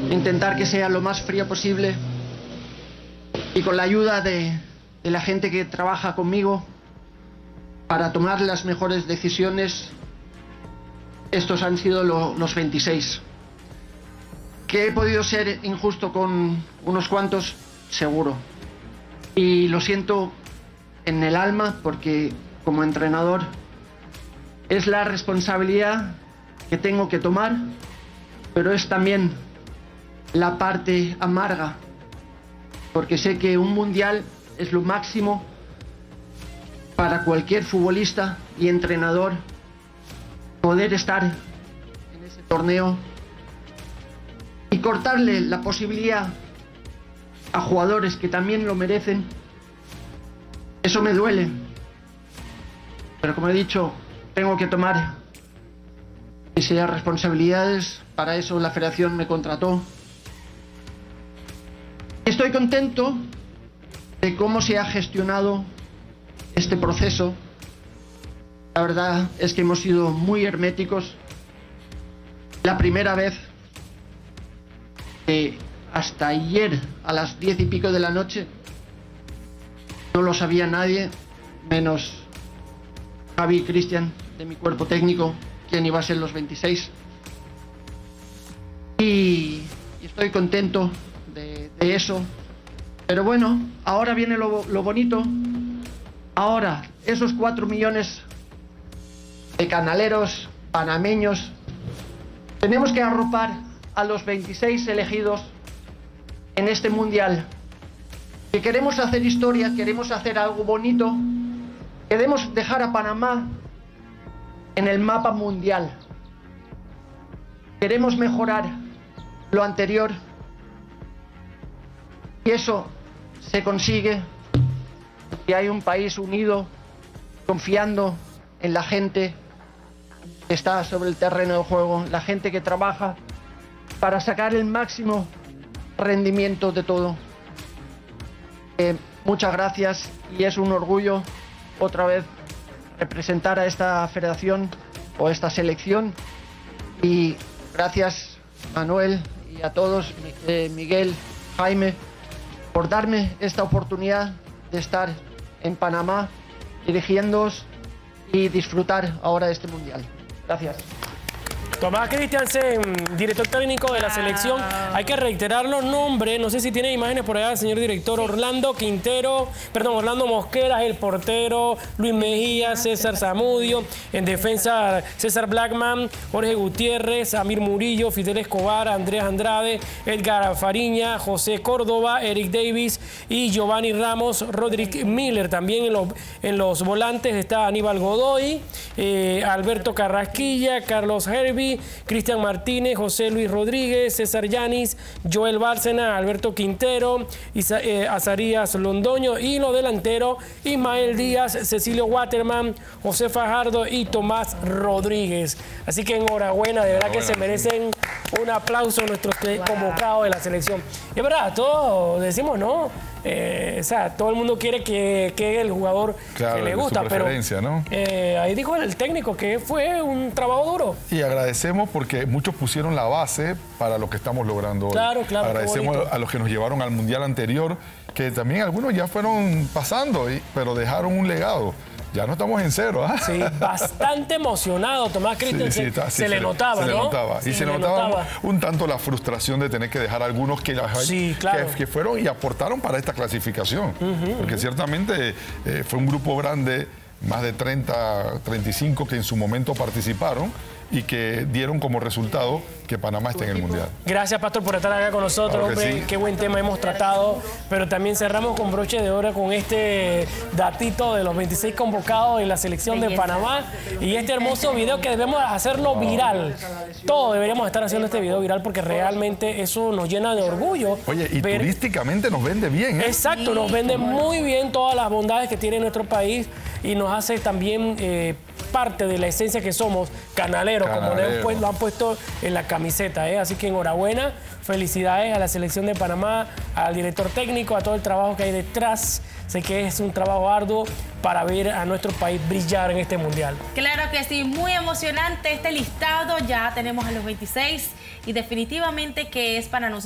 intentar que sea lo más frío posible y con la ayuda de la gente que trabaja conmigo para tomar las mejores decisiones. Estos han sido los 26. Que he podido ser injusto con unos cuantos, seguro. Y lo siento en el alma porque como entrenador es la responsabilidad que tengo que tomar, pero es también la parte amarga, porque sé que un mundial es lo máximo para cualquier futbolista y entrenador, poder estar en ese torneo y cortarle la posibilidad a jugadores que también lo merecen. Eso me duele, pero como he dicho, tengo que tomar esas responsabilidades. Para eso la federación me contrató. Estoy contento de cómo se ha gestionado este proceso. La verdad es que hemos sido muy herméticos. La primera vez que hasta ayer a las 10 y pico de la noche no lo sabía nadie, menos Javi y Cristian de mi cuerpo técnico, quién iba a ser los 26. Y estoy contento de eso. Pero bueno, ahora viene lo bonito. Ahora, esos 4 millones de canaleros panameños, tenemos que arropar a los 26 elegidos en este mundial. Que queremos hacer historia, queremos hacer algo bonito, queremos dejar a Panamá en el mapa mundial. Queremos mejorar lo anterior y eso se consigue si hay un país unido, confiando en la gente que está sobre el terreno de juego, la gente que trabaja para sacar el máximo rendimiento de todo. Muchas gracias y es un orgullo otra vez representar a esta federación o esta selección, y gracias Manuel y a todos, Miguel, Jaime, por darme esta oportunidad de estar en Panamá dirigiéndoos y disfrutar ahora de este mundial. Gracias. Tomás Christiansen, director técnico de la selección. Hay que reiterarlo, nombre, no sé si tiene imágenes por allá, señor director. Orlando Mosquera, el portero, Luis Mejía, César Zamudio, en defensa César Blackman, Jorge Gutiérrez, Amir Murillo, Fidel Escobar, Andrés Andrade, Edgar Fariña, José Córdoba, Eric Davis y Giovanni Ramos, Roderick Miller. También en los volantes está Aníbal Godoy, Alberto Carrasquilla, Carlos Herby, Cristian Martínez, José Luis Rodríguez, César Yanis, Joel Bárcena, Alberto Quintero, Azarías Londoño, y los delanteros Ismael Díaz, Cecilio Waterman, José Fajardo y Tomás Rodríguez. Así que enhorabuena, de verdad que se merecen un aplauso nuestros convocados de la selección. Y es verdad, todos decimos, ¿no? O sea, todo el mundo quiere que el jugador que le gusta, pero ¿no? Ahí dijo el técnico que fue un trabajo duro. Y agradecemos porque muchos pusieron la base para lo que estamos logrando hoy. Claro, agradecemos a los que nos llevaron al mundial anterior, que también algunos ya fueron pasando, pero dejaron un legado. Ya no estamos en cero, ¿ah? Sí, bastante emocionado Tomás Christiansen. Se le notaba, ¿no? Notaba. Y se notaba un tanto la frustración de tener que dejar a algunos que fueron y aportaron para esta clasificación. Porque ciertamente fue un grupo grande, más de 30, 35 que en su momento participaron y que dieron como resultado que Panamá esté en el Mundial. Gracias, Pastor, por estar acá con nosotros, hombre. Sí. Qué buen tema hemos tratado, pero también cerramos con broche de oro con este datito de los 26 convocados en la selección de Panamá y este hermoso video que debemos hacerlo viral. Todos deberíamos estar haciendo este video viral porque realmente eso nos llena de orgullo. Oye, y turísticamente nos vende bien, ¿eh? Exacto, nos vende muy bien todas las bondades que tiene nuestro país y nos hace también parte de la esencia que somos, canaleros, como lo han puesto en la camiseta, ¿eh? Así que enhorabuena, felicidades a la selección de Panamá, al director técnico, a todo el trabajo que hay detrás. Sé que es un trabajo arduo para ver a nuestro país brillar en este mundial. Claro que sí, muy emocionante este listado, ya tenemos a los 26 y definitivamente que es para nosotros